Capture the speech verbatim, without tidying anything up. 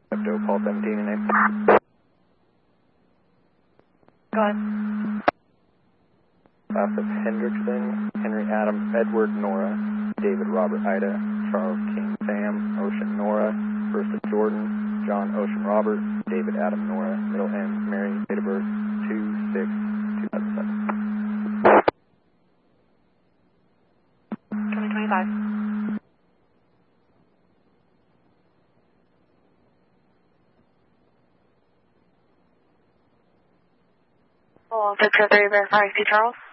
Pepto, call seventeen and name. Go ahead. Class of Hendrickson, Henry Adam, Edward Nora, David Robert Ida, Charles King Sam, Ocean Nora, first of Jordan, John Ocean Robert, David Adam Nora, middle N, Mary, date of birth, two six two thousand seven. twenty twenty-five. Well, Victor three, verify, see Charles.